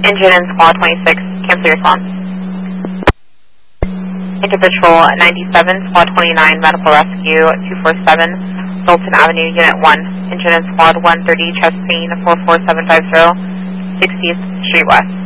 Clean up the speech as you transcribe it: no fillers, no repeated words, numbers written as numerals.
Engine and Squad 26, cancel your response. Interpatrol 97, Squad 29, Medical Rescue 247, Fulton Avenue, Unit 1. Engine and Squad 130, chest pain 44750, 60th Street West.